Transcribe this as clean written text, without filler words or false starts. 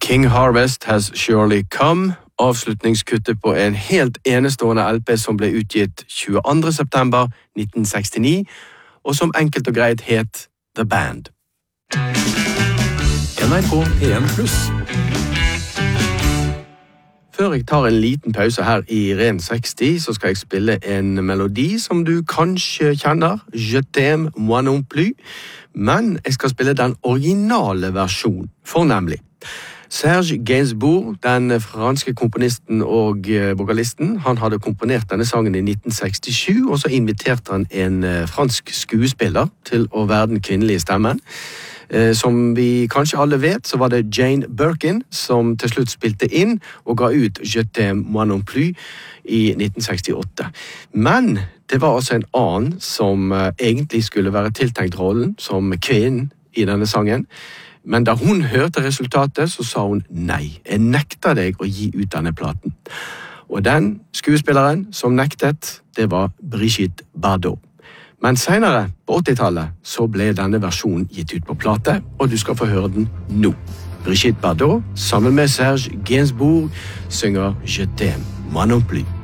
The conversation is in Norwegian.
King Harvest Has Surely Come, avslutningskuttet på en helt enestående LP som ble utgitt 22. september 1969, og som enkelt og greit het The Band. NRK P1+. Før jeg tar en liten pause her i Ren 60, så skal jeg spille en melodi som du kanskje kjenner, Je t'aime moi non plus, men jeg skal spille den originale versjonen, fornemlig. Serge Gainsbourg, den franske komponisten og vokalisten, han hadde komponert denne sangen i 1967, og så inviterte han en fransk skuespiller til å være den kvinnelige stemmen. Som vi kanskje alle vet, så var det Jane Birkin som til slutt spilte inn og ga ut Je t'aime moi non plus i 1968. Men det var altså en annen som egentlig skulle være tiltenkt rollen som kvinnen i denne sangen. Men da hun hørte resultatet, så sa hun nei, jeg nekter deg å gi ut denne platen. Og den skuespilleren som nektet, det var Brigitte Bardot. Men senere, på 80-tallet, så ble denne versjonen gitt ut på plate, og du skal få høre den nå. Brigitte Bardot, sammen med Serge Gainsbourg, synger Je t'aime moi non plus.